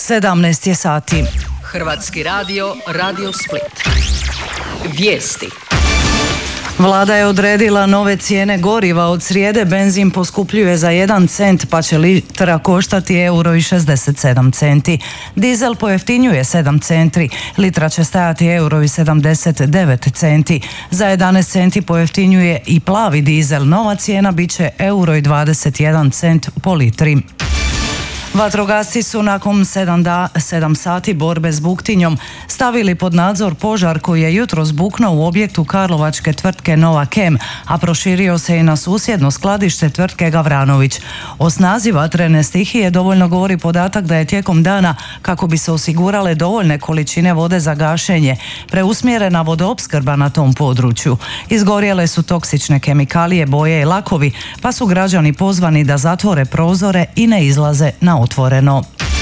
17 je sati. Hrvatski radio, Radio Split. Vijesti. Vlada je odredila nove cijene goriva. Od srijede benzin poskupljuje za 1 cent, pa će litra koštati €1,67. Dizel pojeftinjuje 7 centi, litra će stajati €1,79. Za 11 centi pojeftinjuje i plavi dizel. Nova cijena bit će €1,21 po litri. Vatrogasci su nakon 7 sati borbe s buktinjom stavili pod nadzor požar koji je jutros buknuo u objektu karlovačke tvrtke Nova Chem, a proširio se i na susjedno skladište tvrtke Gavranović. O snazi vatrene stihije dovoljno govori podatak da je tijekom dana, kako bi se osigurale dovoljne količine vode za gašenje, preusmjerena vodoopskrba na tom području. Izgorjele su toksične kemikalije, boje i lakovi, pa su građani pozvani da zatvore prozore i ne izlaze na otvoreno.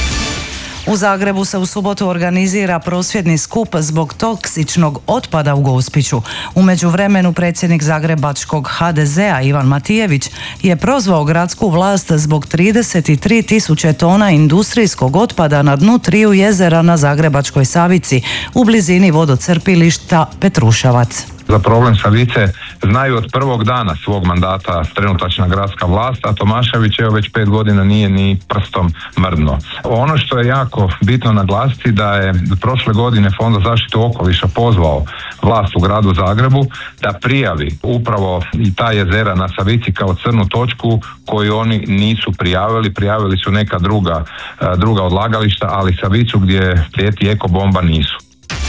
U Zagrebu se u subotu organizira prosvjedni skup zbog toksičnog otpada u Gospiću. U međuvremenu predsjednik zagrebačkog HDZ-a Ivan Matijević je prozvao gradsku vlast zbog 33.000 tona industrijskog otpada na dnu 3 jezera na Zagrebačkoj Savici u blizini vodocrpilišta Petrušavac. Za problem Savice znaju od prvog dana svog mandata trenutačna gradska vlast, a Tomašević već 5 godina nije ni prstom mrdnuo. Ono što je jako bitno naglasiti da je prošle godine Fond za zaštitu okoliša pozvao vlast u gradu Zagrebu da prijavi upravo i ta jezera na Savici kao crnu točku koju oni nisu prijavili su neka druga odlagališta, ali Savicu gdje prijeti ekobomba nisu.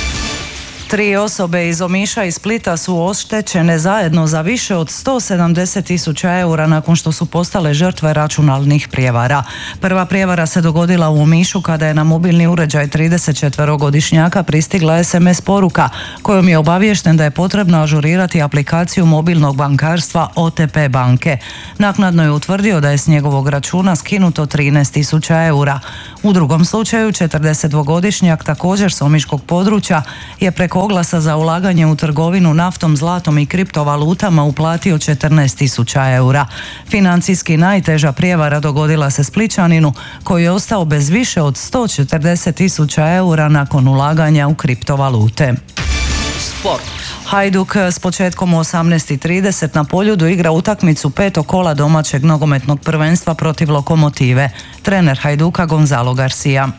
3 osobe iz Omiša i Splita su oštećene zajedno za više od 170.000 eura nakon što su postale žrtve računalnih prijevara. Prva prijevara se dogodila u Omišu kada je na mobilni uređaj 34-godišnjaka pristigla SMS poruka kojom je obaviješten da je potrebno ažurirati aplikaciju mobilnog bankarstva OTP banke. Naknadno je utvrdio da je s njegovog računa skinuto 13.000 eura. U drugom slučaju 42-godišnjak također s omiškog područja je preko oglasa za ulaganje u trgovinu naftom, zlatom i kriptovalutama uplatio 14.000 eura. Financijski najteža prijevara dogodila se Splićaninu koji je ostao bez više od 140.000 eura nakon ulaganja u kriptovalute. Sport. Hajduk s početkom u 18:30 na Poljudu igra utakmicu 5. kola domaćeg nogometnog prvenstva protiv Lokomotive. Trener Hajduka Gonzalo Garcia.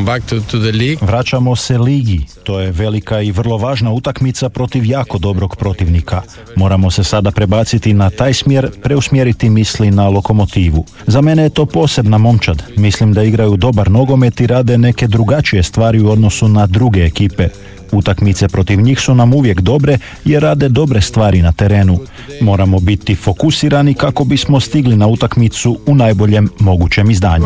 Vraćamo se ligi. To je velika i vrlo važna utakmica protiv jako dobrog protivnika. Moramo se sada prebaciti na taj smjer, preusmjeriti misli na Lokomotivu. Za mene je to posebna momčad. Mislim da igraju dobar nogomet i rade neke drugačije stvari u odnosu na druge ekipe. Utakmice protiv njih su nam uvijek dobre jer rade dobre stvari na terenu. Moramo biti fokusirani kako bismo stigli na utakmicu u najboljem mogućem izdanju.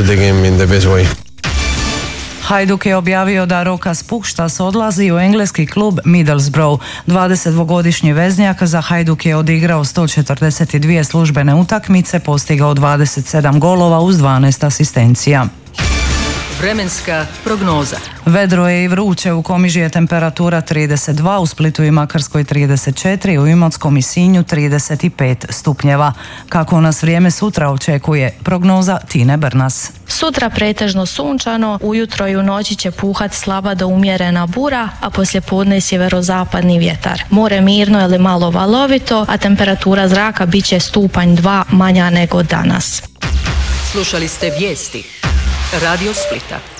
Hajduk je objavio da Rokas Pukštas odlazi u engleski klub Middlesbrough. 22-godišnji veznjak za Hajduk je odigrao 142 službene utakmice, postigao 27 golova uz 12 asistencija. Vremenska prognoza. Vedro je i vruće, u Komiži je temperatura 32, u Splitu i Makarskoj 34, u Imotskom i Sinju 35 stupnjeva. Kako nas vrijeme sutra očekuje? Prognoza Tine Brnas. Sutra pretežno sunčano, ujutro i u noći će puhati slaba do umjerena bura, a poslijepodne sjeverozapadni vjetar. More mirno ili malo valovito, a temperatura zraka bit će stupanj 2 manja nego danas. Slušali ste vijesti Radio Splita.